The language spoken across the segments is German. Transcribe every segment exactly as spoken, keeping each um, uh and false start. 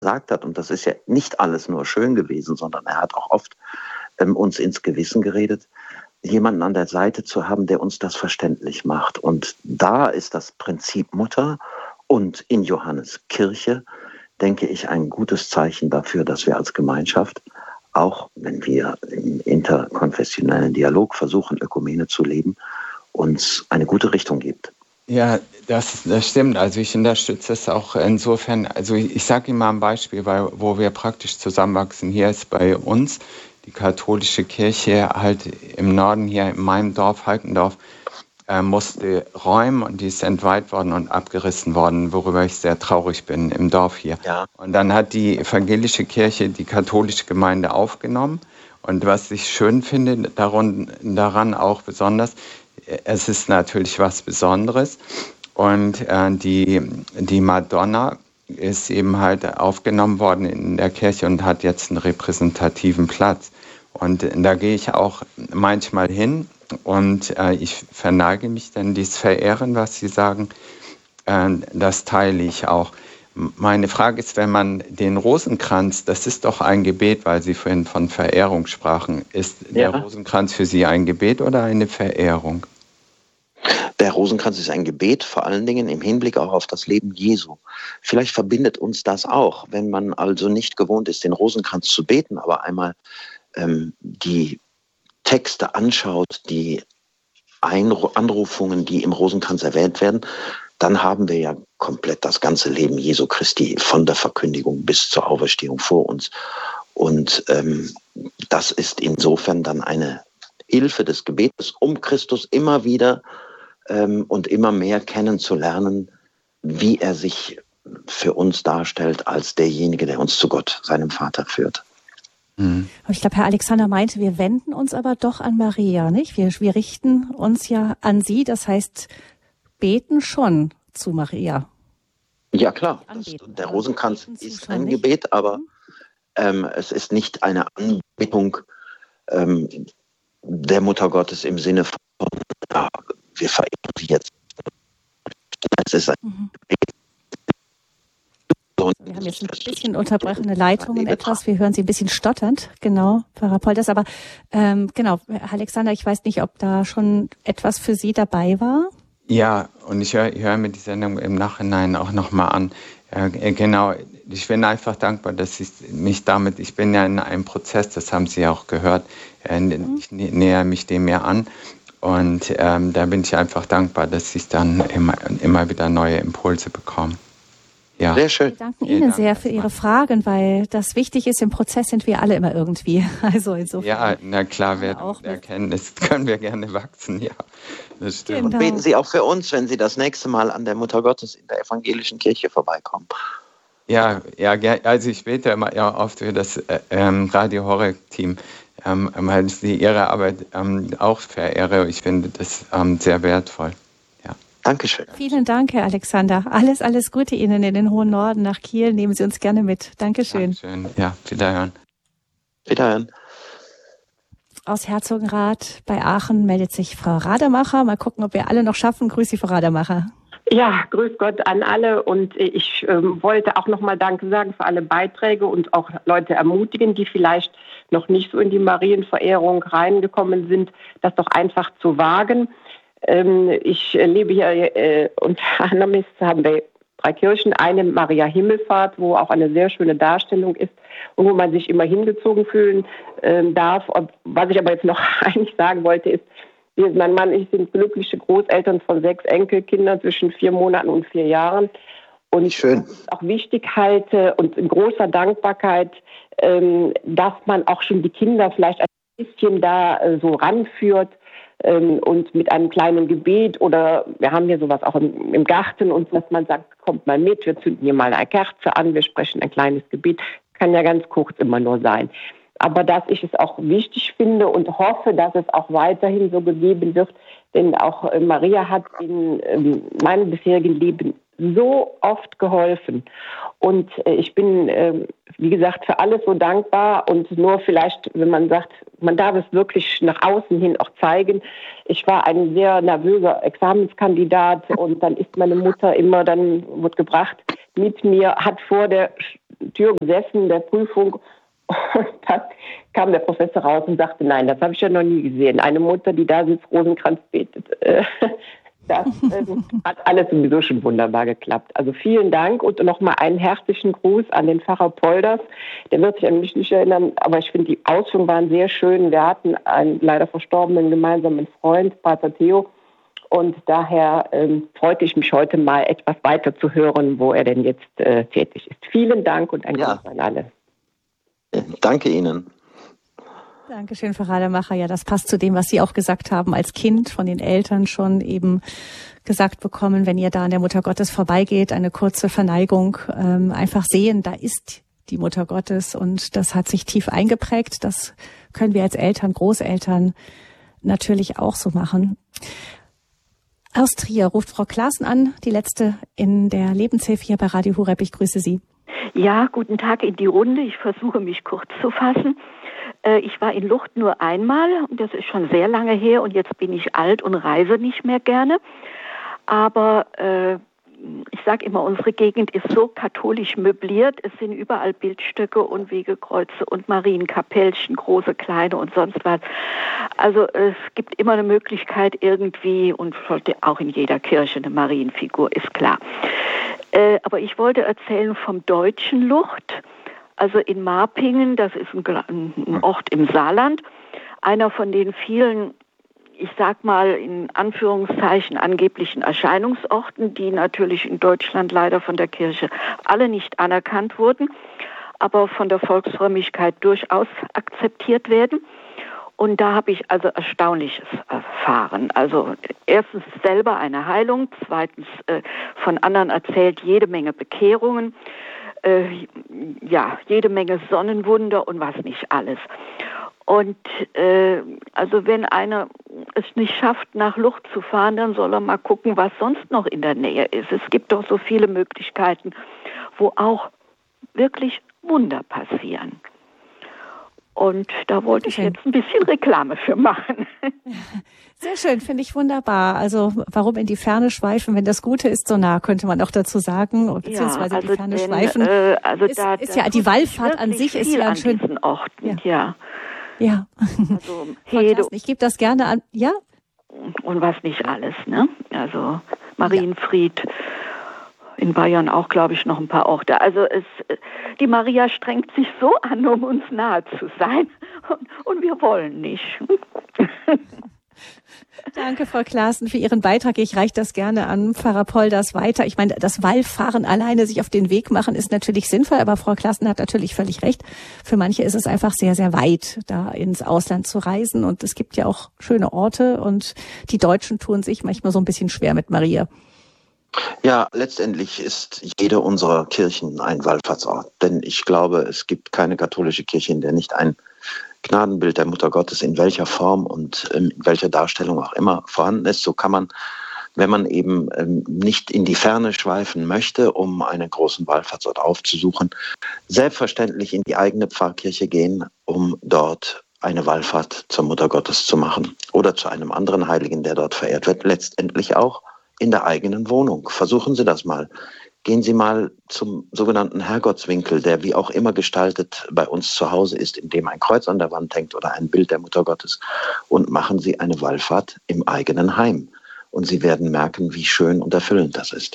gesagt hat, und das ist ja nicht alles nur schön gewesen, sondern er hat auch oft ähm, uns ins Gewissen geredet, jemanden an der Seite zu haben, der uns das verständlich macht. Und da ist das Prinzip Mutter und in Johannes Kirche, denke ich, ein gutes Zeichen dafür, dass wir als Gemeinschaft, auch wenn wir im interkonfessionellen Dialog versuchen, Ökumene zu leben, uns eine gute Richtung gibt. Ja, das, das stimmt. Also ich unterstütze es auch insofern. Also ich, ich sage Ihnen mal ein Beispiel, weil, wo wir praktisch zusammenwachsen. Hier ist bei uns die katholische Kirche halt im Norden, hier in meinem Dorf, Halkendorf, äh, musste räumen und die ist entweiht worden und abgerissen worden, worüber ich sehr traurig bin im Dorf hier. Ja. Und dann hat die evangelische Kirche die katholische Gemeinde aufgenommen. Und was ich schön finde daran, daran auch besonders, es ist natürlich was Besonderes und äh, die, die Madonna ist eben halt aufgenommen worden in der Kirche und hat jetzt einen repräsentativen Platz. Und da gehe ich auch manchmal hin und äh, ich verneige mich dann, dieses Verehren, was Sie sagen, äh, das teile ich auch. Meine Frage ist, wenn man den Rosenkranz, das ist doch ein Gebet, weil Sie vorhin von Verehrung sprachen, ist Ja. der Rosenkranz für Sie ein Gebet oder eine Verehrung? Der Rosenkranz ist ein Gebet, vor allen Dingen im Hinblick auch auf das Leben Jesu. Vielleicht verbindet uns das auch, wenn man also nicht gewohnt ist, den Rosenkranz zu beten, aber einmal ähm, die Texte anschaut, die Einru- Anrufungen, die im Rosenkranz erwähnt werden, dann haben wir ja komplett das ganze Leben Jesu Christi von der Verkündigung bis zur Auferstehung vor uns. Und ähm, das ist insofern dann eine Hilfe des Gebetes, um Christus immer wieder ähm, und immer mehr kennenzulernen, wie er sich für uns darstellt als derjenige, der uns zu Gott, seinem Vater, führt. Mhm. Ich glaube, Herr Alexander meinte, wir wenden uns aber doch an Maria, nicht? Wir, wir richten uns ja an sie, das heißt, beten schon zu Maria. Ja klar, das, der Rosenkranz ist ein nicht. Gebet, aber ähm, es ist nicht eine Anbetung ähm, der Mutter Gottes im Sinne von, ja, wir verehren sie jetzt. Es ist ein mhm. Wir haben jetzt ein bisschen unterbrechene Leitungen etwas. Wir hören Sie ein bisschen stotternd. Genau, Pfarrer Polters. Aber ähm, genau, Herr Alexander, ich weiß nicht, ob da schon etwas für Sie dabei war. Ja, und ich höre hör mir die Sendung im Nachhinein auch nochmal an. Ja, genau, ich bin einfach dankbar, dass ich mich damit, ich bin ja in einem Prozess, das haben Sie auch gehört, mhm. ich nä- näher mich dem mehr an. Und ähm, da bin ich einfach dankbar, dass ich dann immer, immer wieder neue Impulse bekomme. Ja. Sehr schön. Wir danken Ihnen Dank, sehr für Ihre Fragen, weil das wichtig ist, im Prozess sind wir alle immer irgendwie. Also insofern. Ja, na klar, wir auch erkennen, das können wir gerne wachsen, ja. Das stimmt. Genau. Und beten Sie auch für uns, wenn Sie das nächste Mal an der Mutter Gottes in der evangelischen Kirche vorbeikommen. Ja, ja, also ich bete immer ja, oft für das ähm, Radio Horeb-Team, ähm, weil ich ihre Arbeit ähm, auch verehre. Ich finde das ähm, sehr wertvoll. Dankeschön. Vielen Dank, Herr Alexander. Alles, alles Gute Ihnen in den hohen Norden nach Kiel. Nehmen Sie uns gerne mit. Dankeschön. Dankeschön. Ja, wiederhören. Wiederhören. Aus Herzogenrath bei Aachen meldet sich Frau Radermacher. Mal gucken, ob wir alle noch schaffen. Grüß Sie, Frau Radermacher. Ja, grüß Gott an alle. Und ich ähm, wollte auch nochmal Danke sagen für alle Beiträge und auch Leute ermutigen, die vielleicht noch nicht so in die Marienverehrung reingekommen sind, das doch einfach zu wagen. Ich lebe hier äh, unter anderem haben wir drei Kirchen, eine Maria Himmelfahrt, wo auch eine sehr schöne Darstellung ist und wo man sich immer hingezogen fühlen äh, darf. Was ich aber jetzt noch eigentlich sagen wollte, ist, mein Mann und ich sind glückliche Großeltern von sechs Enkelkindern zwischen vier Monaten und vier Jahren. Und schön. Was ich auch wichtig halte und in großer Dankbarkeit, ähm, dass man auch schon die Kinder vielleicht ein bisschen da äh, so ranführt, und mit einem kleinen Gebet oder wir haben hier sowas auch im, im Garten und dass man sagt, kommt mal mit, wir zünden hier mal eine Kerze an, wir sprechen ein kleines Gebet, kann ja ganz kurz immer nur sein. Aber dass ich es auch wichtig finde und hoffe, dass es auch weiterhin so gegeben wird, denn auch Maria hat in ähm, meinem bisherigen Leben so oft geholfen. Und äh, ich bin, äh, wie gesagt, für alles so dankbar und nur vielleicht, wenn man sagt, man darf es wirklich nach außen hin auch zeigen. Ich war ein sehr nervöser Examenskandidat und dann ist meine Mutter immer, dann wird gebracht mit mir, hat vor der Tür gesessen, der Prüfung. Und dann kam der Professor raus und sagte, nein, das habe ich ja noch nie gesehen. Eine Mutter, die da sitzt, Rosenkranz betet. Das äh, hat alles sowieso schon wunderbar geklappt. Also vielen Dank und nochmal einen herzlichen Gruß an den Pfarrer Polders. Der wird sich an mich nicht erinnern, aber ich finde, die Ausführungen waren sehr schön. Wir hatten einen leider verstorbenen gemeinsamen Freund, Pater Theo. Und daher ähm, freute ich mich heute mal etwas weiter zu hören, wo er denn jetzt äh, tätig ist. Vielen Dank und ein ja. Gruß an alle. Danke Ihnen. Dankeschön, Frau Rademacher. Ja, das passt zu dem, was Sie auch gesagt haben, als Kind von den Eltern schon eben gesagt bekommen, wenn ihr da an der Mutter Gottes vorbeigeht, eine kurze Verneigung, ähm, einfach sehen, da ist die Mutter Gottes und das hat sich tief eingeprägt. Das können wir als Eltern, Großeltern natürlich auch so machen. Aus Trier ruft Frau Klaassen an, die letzte in der Lebenshilfe hier bei Radio Horeb. Ich grüße Sie. Ja, guten Tag in die Runde. Ich versuche mich kurz zu fassen. Ich war in Lucht nur einmal und das ist schon sehr lange her und jetzt bin ich alt und reise nicht mehr gerne. Aber äh, ich sage immer, unsere Gegend ist so katholisch möbliert. Es sind überall Bildstöcke und Wegekreuze und Marienkapellchen, große, kleine und sonst was. Also es gibt immer eine Möglichkeit irgendwie und sollte auch in jeder Kirche eine Marienfigur, ist klar. Äh, aber ich wollte erzählen vom Deutschen Lucht. Also in Marpingen, das ist ein, ein Ort im Saarland, einer von den vielen, ich sag mal in Anführungszeichen, angeblichen Erscheinungsorten, die natürlich in Deutschland leider von der Kirche alle nicht anerkannt wurden, aber von der Volksfrömmigkeit durchaus akzeptiert werden. Und da habe ich also Erstaunliches erfahren. Also erstens selber eine Heilung, zweitens äh, von anderen erzählt jede Menge Bekehrungen, Äh, ja, jede Menge Sonnenwunder und was nicht alles. Und äh, also wenn einer es nicht schafft, nach Lucht zu fahren, dann soll er mal gucken, was sonst noch in der Nähe ist. Es gibt doch so viele Möglichkeiten, wo auch wirklich Wunder passieren. Und da wollte ich jetzt ein bisschen Reklame für machen. Sehr schön, finde ich wunderbar. Also warum in die Ferne schweifen, wenn das Gute ist so nah, könnte man auch dazu sagen. Beziehungsweise ja, also die Ferne denn, schweifen. Äh, also ist, da, ist da ja die Wallfahrt an sich ist ja ein schön. Orten, ja. Ja. ja. Also Hede. Ich gebe das gerne an. Ja. Und was nicht alles, ne? Also Marienfried. Ja. In Bayern auch, glaube ich, noch ein paar Orte. Also es, die Maria strengt sich so an, um uns nahe zu sein. Und, und wir wollen nicht. Danke, Frau Klaassen, für Ihren Beitrag. Ich reiche das gerne an Pfarrer Polders weiter. Ich meine, das Wallfahren alleine, sich auf den Weg machen, ist natürlich sinnvoll, aber Frau Klaassen hat natürlich völlig recht. Für manche ist es einfach sehr, sehr weit, da ins Ausland zu reisen. Und es gibt ja auch schöne Orte und die Deutschen tun sich manchmal so ein bisschen schwer mit Maria. Ja, letztendlich ist jede unserer Kirchen ein Wallfahrtsort. Denn ich glaube, es gibt keine katholische Kirche, in der nicht ein Gnadenbild der Mutter Gottes in welcher Form und in welcher Darstellung auch immer vorhanden ist. So kann man, wenn man eben nicht in die Ferne schweifen möchte, um einen großen Wallfahrtsort aufzusuchen, selbstverständlich in die eigene Pfarrkirche gehen, um dort eine Wallfahrt zur Mutter Gottes zu machen oder zu einem anderen Heiligen, der dort verehrt wird, letztendlich auch in der eigenen Wohnung. Versuchen Sie das mal. Gehen Sie mal zum sogenannten Herrgottswinkel, der wie auch immer gestaltet bei uns zu Hause ist, in dem ein Kreuz an der Wand hängt oder ein Bild der Mutter Gottes, und machen Sie eine Wallfahrt im eigenen Heim. Und Sie werden merken, wie schön und erfüllend das ist.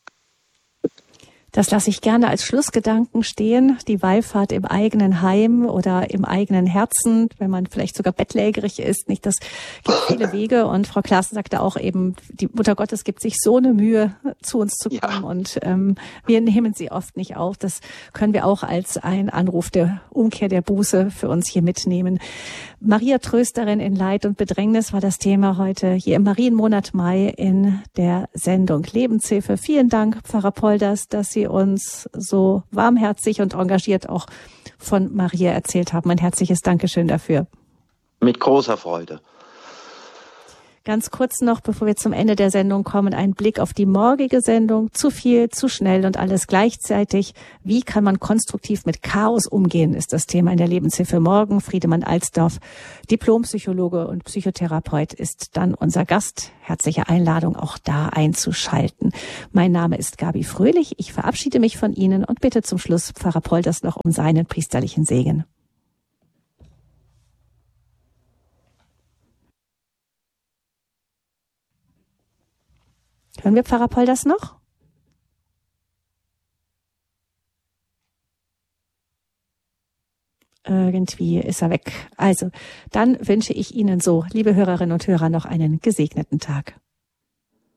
Das lasse ich gerne als Schlussgedanken stehen. Die Wallfahrt im eigenen Heim oder im eigenen Herzen, wenn man vielleicht sogar bettlägerig ist. Nicht, das gibt viele Wege. Und Frau Klaassen sagte auch eben, die Mutter Gottes gibt sich so eine Mühe, zu uns zu kommen. Ja. Und ähm, wir nehmen sie oft nicht auf. Das können wir auch als ein Anruf der Umkehr der Buße für uns hier mitnehmen. Maria Trösterin in Leid und Bedrängnis war das Thema heute hier im Marienmonat Mai in der Sendung Lebenshilfe. Vielen Dank, Pfarrer Polders, dass Sie uns so warmherzig und engagiert auch von Maria erzählt haben. Ein herzliches Dankeschön dafür. Mit großer Freude. Ganz kurz noch, bevor wir zum Ende der Sendung kommen, ein Blick auf die morgige Sendung. Zu viel, zu schnell und alles gleichzeitig. Wie kann man konstruktiv mit Chaos umgehen, ist das Thema in der Lebenshilfe morgen. Friedemann Alsdorf, Diplompsychologe und Psychotherapeut, ist dann unser Gast. Herzliche Einladung, auch da einzuschalten. Mein Name ist Gabi Fröhlich. Ich verabschiede mich von Ihnen und bitte zum Schluss Pfarrer Polders noch um seinen priesterlichen Segen. Hören wir Pfarrer Polders noch? Irgendwie ist er weg. Also, dann wünsche ich Ihnen so, liebe Hörerinnen und Hörer, noch einen gesegneten Tag.